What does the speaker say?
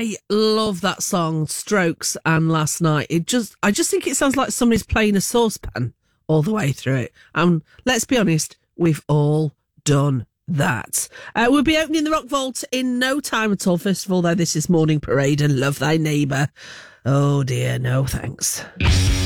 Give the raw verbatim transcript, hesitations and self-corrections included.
I love that song, Strokes and Last Night. It just, I just think it sounds like somebody's playing a saucepan all the way through it. And let's be honest, we've all done that. Uh, we'll be opening the Rock Vault in no time at all. First of all, though, this is Morning Parade and Love Thy Neighbour. Oh dear, no thanks.